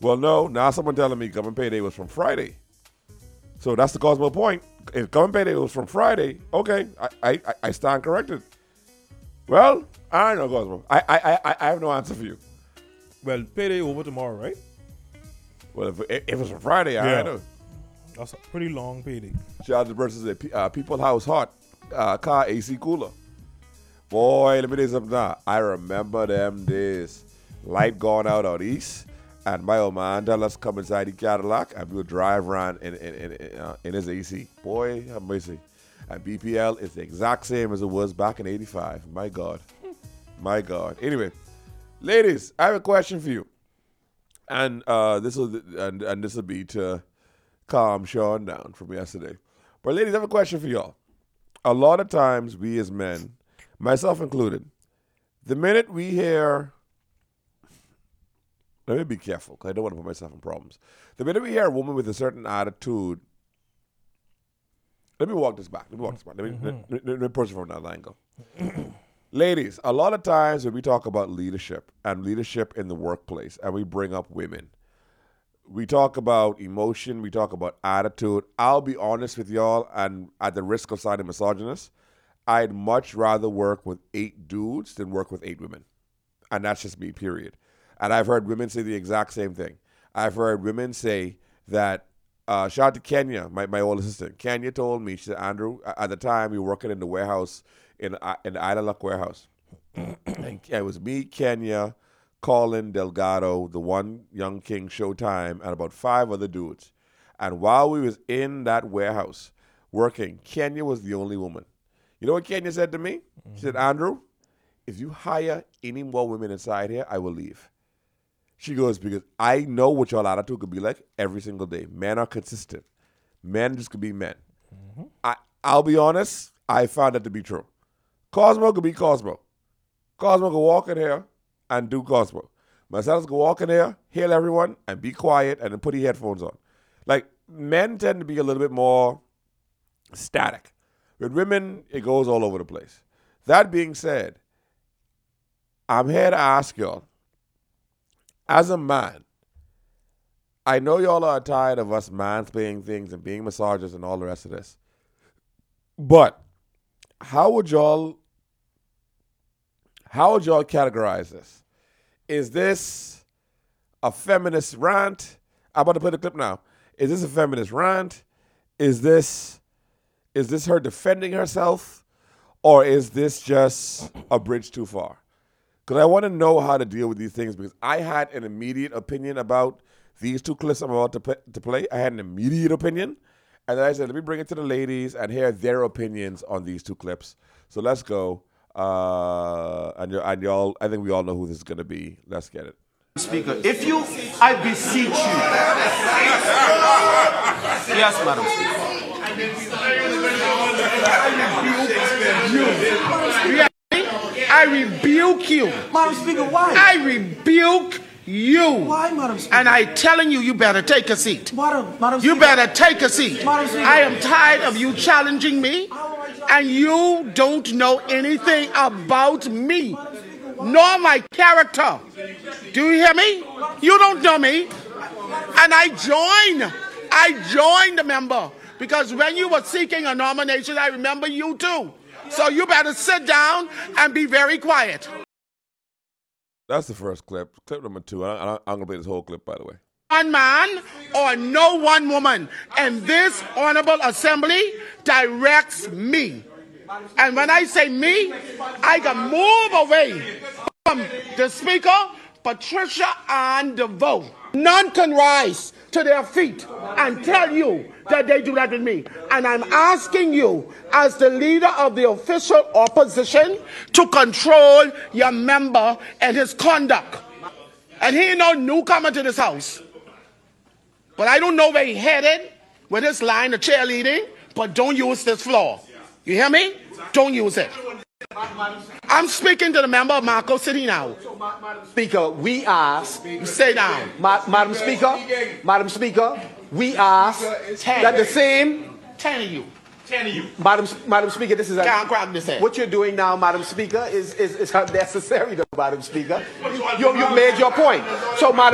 Well, no. Now someone telling me government payday was from Friday. So that's the Cosmo point. If government payday was from Friday, okay, I stand corrected. Well, I don't know, Cosmo. I have no answer for you. Well, payday over tomorrow, right? Well, if it was from Friday, I don't know. That's a pretty long payday. Chargers versus a People House Hot car AC cooler. Boy, let me tell you something now. I remember them days. Light gone out east, and my old man tell us come inside the Cadillac and we'll drive around in his AC. Boy, have mercy. And BPL is the exact same as it was back in '85. My God. My God. Anyway, ladies, I have a question for you. And this will be to calm Sean down from yesterday. But ladies, I have a question for y'all. A lot of times we as men, myself included, the minute we hear, let me be careful because I don't want to put myself in problems. The minute we hear a woman with a certain attitude, let me walk this back. Let me approach it from another angle. Ladies, a lot of times when we talk about leadership and leadership in the workplace and we bring up women, we talk about emotion, we talk about attitude. I'll be honest with y'all, and at the risk of sounding misogynist, I'd much rather work with 8 dudes than work with 8 women. And that's just me, period. And I've heard women say the exact same thing. I've heard women say that, shout out to Kenya, my old assistant. Kenya told me, she said, Andrew, at the time we were working in the warehouse, in the Ida Luck warehouse. And it was me, Kenya, Colin Delgado, the one young king, Showtime, and about 5 other dudes. And while we was in that warehouse working, Kenya was the only woman. You know what Kenya said to me? She said, Andrew, if you hire any more women inside here, I will leave. She goes, because I know what your attitude could be like every single day. Men are consistent. Men just could be men. I'll be honest, I found that to be true. Cosmo could be Cosmo. Cosmo could walk in here and do Cosmo. Myself could walk in here, hail everyone, and be quiet, and then put your headphones on. Like, men tend to be a little bit more static. With women, it goes all over the place. That being said, I'm here to ask y'all, as a man, I know y'all are tired of us mansplaining things and being misogynist and all the rest of this. But how would y'all categorize this? Is this a feminist rant? I'm about to play the clip now. Is this a feminist rant? Is this her defending herself? Or is this just a bridge too far? Because I want to know how to deal with these things, because I had an immediate opinion about these 2 clips I'm about to play. I had an immediate opinion. And then I said, let me bring it to the ladies and hear their opinions on these 2 clips. So let's go. And y'all, I think we all know who this is going to be. Let's get it. Speaker, if you, I beseech you. Yes, Madam Speaker. I rebuke you. Madam Speaker, why? I rebuke you. Why, Madam Speaker? And I telling you, you better take a seat. Madam Speaker. You better take a seat. Madam Speaker. I am tired of you challenging me, and you don't know anything about me, nor my character. Do you hear me? You don't know me. And I joined the member, because when you were seeking a nomination, I remember you too. So you better sit down and be very quiet. That's the first clip. Clip number 2. I'm going to play this whole clip, by the way. One man or no one woman. And this honorable assembly directs me. And when I say me, I can move away from the Speaker, Patricia Ann DeVoe. None can rise to their feet and tell you that they do that with me. And I'm asking you, as the leader of the official opposition, to control your member and his conduct. And he ain't no newcomer to this house. But I don't know where he headed with this line of cheerleading, but don't use this floor. You hear me? Don't use it. I'm speaking to the member of Marco City now. Speaker, we ask. Stay down. Madam Speaker, we ask that the same. 10 of you. Madam Speaker, this is Can't grab this head. what you're doing now, Madam Speaker, is unnecessary, though, Madam Speaker. You made your point. So, Madam